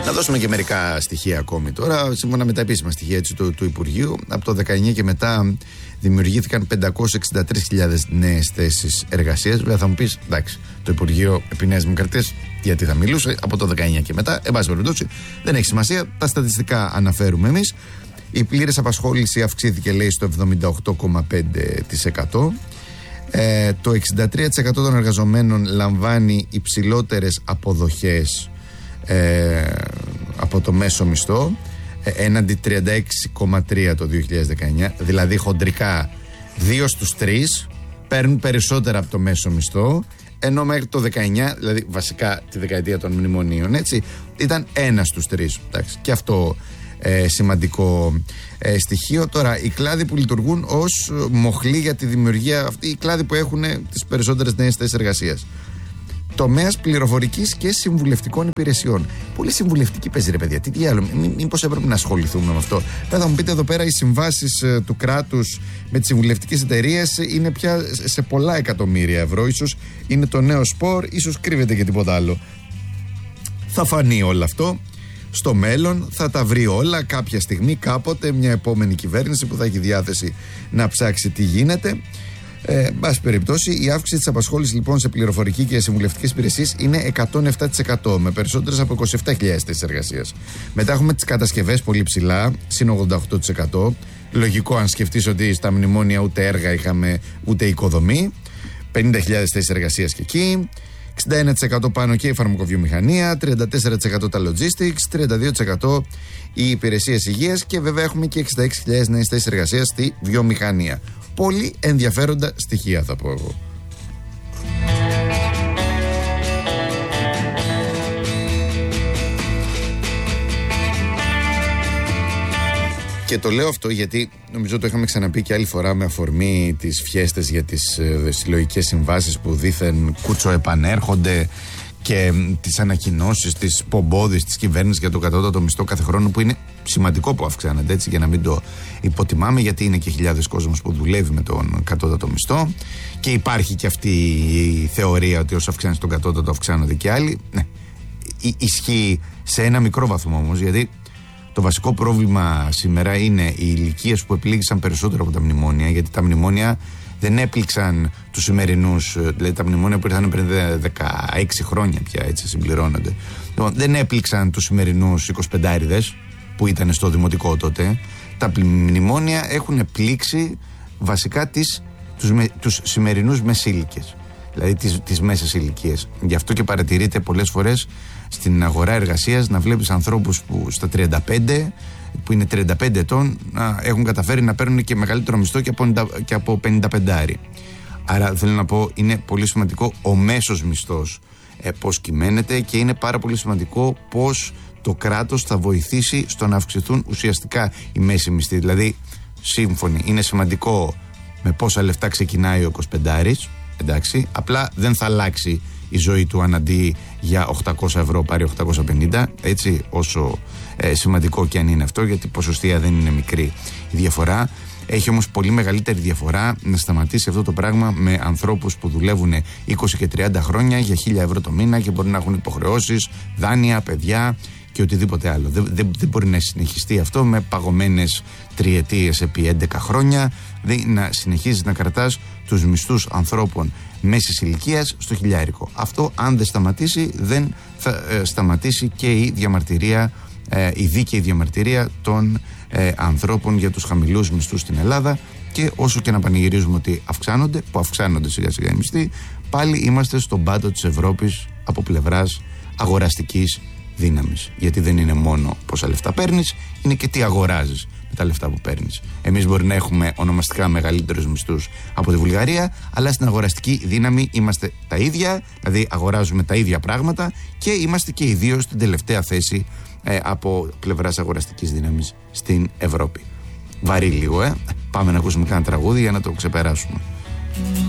Να δώσουμε και μερικά στοιχεία ακόμη τώρα, σύμφωνα με τα επίσημα στοιχεία του Υπουργείου. Από το 19 και μετά δημιουργήθηκαν 563.000 νέες θέσεις εργασίας. Βέβαια θα μου πεις, εντάξει, το Υπουργείο επί Νέας Δημοκρατίας, γιατί θα μιλούσε από το 19 και μετά. Εν πάση περιπτώσει, δεν έχει σημασία. Τα στατιστικά αναφέρουμε εμείς. Η πλήρης απασχόληση αυξήθηκε, λέει, στο 78,5%. Το 63% των εργαζομένων λαμβάνει υψηλότερες αποδοχές από το μέσο μισθό, έναντι 36,3% το 2019. Δηλαδή χοντρικά 2 στους 3 παίρνουν περισσότερα από το μέσο μισθό, ενώ μέχρι το 19, δηλαδή βασικά τη δεκαετία των μνημονίων, έτσι, ήταν 1 στους 3. Εντάξει, και αυτό σημαντικό στοιχείο. Τώρα, οι κλάδοι που λειτουργούν ως μοχλή για τη δημιουργία, αυτοί οι κλάδοι που έχουν τις περισσότερες νέες θέσεις εργασίας. Τομέας πληροφορικής και συμβουλευτικών υπηρεσιών. Πολύ συμβουλευτική παίζει, ρε παιδιά. Τι διάλογο, μήπως έπρεπε να ασχοληθούμε με αυτό. Θα μου πείτε εδώ πέρα, οι συμβάσεις του κράτους με τις συμβουλευτικές εταιρείες είναι πια σε πολλά εκατομμύρια ευρώ. Ίσως είναι το νέο σπορ, ίσως κρύβεται και τίποτα άλλο. Θα φανεί όλο αυτό. Στο μέλλον θα τα βρει όλα κάποια στιγμή, κάποτε, μια επόμενη κυβέρνηση που θα έχει διάθεση να ψάξει τι γίνεται. Μπας περιπτώσει, η αύξηση της απασχόλησης λοιπόν σε πληροφορική και συμβουλευτικές υπηρεσίες είναι 107%, με περισσότερες από 27.000 θέσεις εργασίας. Μετά έχουμε τις κατασκευές πολύ ψηλά, συν 88%. Λογικό αν σκεφτείς ότι στα μνημόνια ούτε έργα είχαμε, ούτε οικοδομή. 50.000 θέσεις εργασίας και εκεί. 61% πάνω και η φαρμακοβιομηχανία, 34% τα logistics, 32% οι υπηρεσίες υγείας και βέβαια έχουμε και 66.000 νέες θέσεις εργασίας στη βιομηχανία. Πολύ ενδιαφέροντα στοιχεία, θα πω εγώ. Και το λέω αυτό γιατί νομίζω το είχαμε ξαναπεί και άλλη φορά με αφορμή τις φιέστες για τις συλλογικές συμβάσεις που δήθεν κούτσο επανέρχονται και τις ανακοινώσεις της πομπόδης της κυβέρνησης για το κατώτατο μισθό κάθε χρόνο, που είναι σημαντικό που αυξάνεται, έτσι, για να μην το υποτιμάμε, γιατί είναι και χιλιάδες κόσμος που δουλεύει με τον κατώτατο μισθό και υπάρχει και αυτή η θεωρία ότι όσο αυξάνει τον κατώτατο αυξάνονται και άλλοι. Ναι, ισχύει σε ένα μικρό βαθμό όμως, γιατί το βασικό πρόβλημα σήμερα είναι οι ηλικίες που επλήγησαν περισσότερο από τα μνημόνια, γιατί τα μνημόνια δεν έπληξαν τους σημερινούς, δηλαδή τα μνημόνια που ήρθαν πριν 16 χρόνια πια, έτσι συμπληρώνονται. Λοιπόν, δεν έπληξαν τους σημερινούς 25άριδες που ήταν στο δημοτικό τότε. Τα μνημόνια έχουν πλήξει βασικά τους σημερινούς μεσήλικες, δηλαδή τις μέσες ηλικίες. Γι' αυτό και παρατηρείται πολλές φορές στην αγορά εργασίας να βλέπεις ανθρώπους που στα 35, που είναι 35 ετών, να έχουν καταφέρει να παίρνουν και μεγαλύτερο μισθό και από 55. Άρα θέλω να πω, είναι πολύ σημαντικό ο μέσος μισθός πώς κυμαίνεται, και είναι πάρα πολύ σημαντικό πώς το κράτος θα βοηθήσει στο να αυξηθούν ουσιαστικά οι μέσοι μισθοί. Δηλαδή, σύμφωνοι, είναι σημαντικό με πόσα λεφτά ξεκινάει ο 25άρης, εντάξει, απλά δεν θα αλλάξει η ζωή του αν αντί για 800 ευρώ πάρει 850, έτσι, όσο σημαντικό και αν είναι αυτό, γιατί ποσοστία δεν είναι μικρή η διαφορά. Έχει όμως πολύ μεγαλύτερη διαφορά να σταματήσει αυτό το πράγμα με ανθρώπους που δουλεύουν 20 και 30 χρόνια για 1.000 ευρώ το μήνα και μπορεί να έχουν υποχρεώσεις, δάνεια, παιδιά και οτιδήποτε άλλο. Δεν μπορεί να συνεχιστεί αυτό με παγωμένες τριετίες επί 11 χρόνια. Να συνεχίζεις να κρατάς τους μισθούς ανθρώπων μέσης ηλικίας στο χιλιάρικο. Αυτό, αν δεν σταματήσει, δεν θα σταματήσει και η διαμαρτυρία, η δίκαιη διαμαρτυρία των ανθρώπων για τους χαμηλούς μισθούς στην Ελλάδα. Και όσο και να πανηγυρίζουμε ότι αυξάνονται, που αυξάνονται σιγά σιγά οι μισθοί, πάλι είμαστε στον πάτο της Ευρώπης από πλευράς αγοραστικής δύναμης. Γιατί δεν είναι μόνο πόσα λεφτά παίρνεις, είναι και τι αγοράζεις με τα λεφτά που παίρνεις. Εμείς μπορεί να έχουμε ονομαστικά μεγαλύτερους μισθούς από τη Βουλγαρία, αλλά στην αγοραστική δύναμη είμαστε τα ίδια, δηλαδή αγοράζουμε τα ίδια πράγματα και είμαστε και οι δύο στην τελευταία θέση από πλευράς αγοραστικής δύναμης στην Ευρώπη. Βαρύ λίγο, Πάμε να ακούσουμε κάνα τραγούδι για να το ξεπεράσουμε.